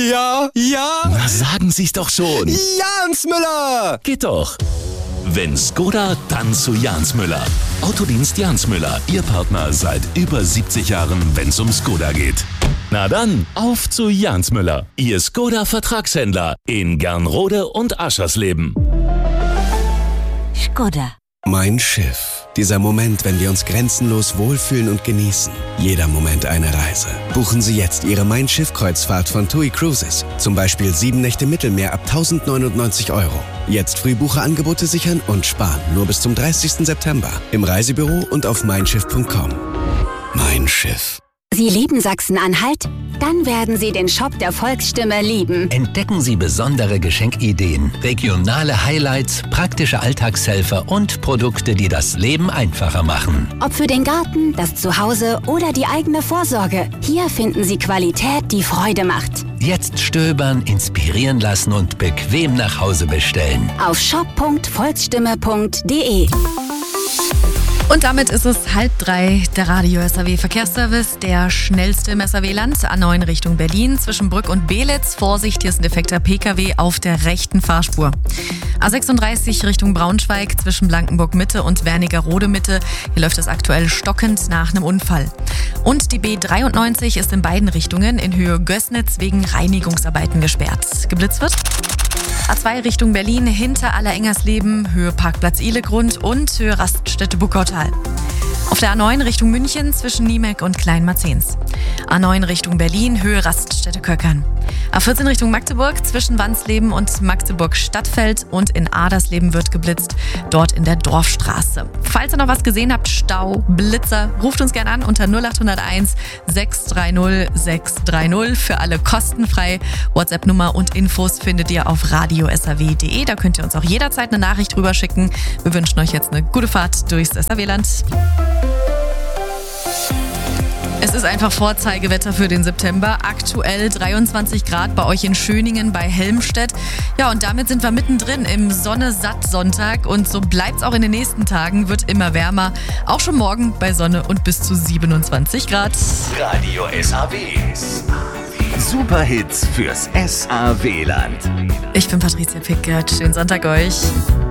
Ja, ja. Na, sagen Sie's doch schon. Jans Müller. Geht doch. Wenn Skoda, dann zu Jans Müller. Autodienst Jans Müller, Ihr Partner seit über 70 Jahren, wenn's um Skoda geht. Na dann, auf zu Jans Müller, Ihr Skoda-Vertragshändler in Gernrode und Aschersleben. Skoda. Mein Schiff. Dieser Moment, wenn wir uns grenzenlos wohlfühlen und genießen. Jeder Moment eine Reise. Buchen Sie jetzt Ihre Mein Schiff-Kreuzfahrt von TUI Cruises. Zum Beispiel 7 Nächte Mittelmeer ab 1.099 €. Jetzt Frühbucherangebote sichern und sparen. Nur bis zum 30. September. Im Reisebüro und auf meinschiff.com. Mein Schiff. Sie lieben Sachsen-Anhalt? Dann werden Sie den Shop der Volksstimme lieben. Entdecken Sie besondere Geschenkideen, regionale Highlights, praktische Alltagshelfer und Produkte, die das Leben einfacher machen. Ob für den Garten, das Zuhause oder die eigene Vorsorge. Hier finden Sie Qualität, die Freude macht. Jetzt stöbern, inspirieren lassen und bequem nach Hause bestellen. Auf shop.volksstimme.de. Und damit ist es 2:30, der Radio SAW Verkehrsservice, der schnellste im SAW-Land, A9 Richtung Berlin, zwischen Brück und Belitz. Vorsicht, hier ist ein defekter PKW auf der rechten Fahrspur. A36 Richtung Braunschweig, zwischen Blankenburg-Mitte und Wernigerode-Mitte. Hier läuft es aktuell stockend nach einem Unfall. Und die B93 ist in beiden Richtungen in Höhe Gößnitz wegen Reinigungsarbeiten gesperrt. Geblitzt wird A2 Richtung Berlin, hinter Allerengersleben, Höhe Parkplatz Ihlegrund und Höhe Raststätte Buckautal. Auf der A9 Richtung München zwischen Niemek und Kleinmarzens. A9 Richtung Berlin, Höhe Raststätte Köckern. A14 Richtung Magdeburg zwischen Wansleben und Magdeburg-Stadtfeld und in Adersleben wird geblitzt, dort in der Dorfstraße. Falls ihr noch was gesehen habt, Stau, Blitzer, ruft uns gerne an unter 0801 630 630 für alle kostenfrei. WhatsApp-Nummer und Infos findet ihr auf radiosaw.de. Da könnt ihr uns auch jederzeit eine Nachricht rüber schicken. Wir wünschen euch jetzt eine gute Fahrt durchs SAW-Land. Es ist einfach Vorzeigewetter für den September. Aktuell 23 Grad bei euch in Schöningen bei Helmstedt. Ja, und damit sind wir mittendrin im Sonne-Satt-Sonntag. Und so bleibt's auch in den nächsten Tagen. Wird immer wärmer. Auch schon morgen bei Sonne und bis zu 27 Grad. Radio SAW. Superhits fürs SAW-Land. Ich bin Patricia Pickert. Schönen Sonntag euch.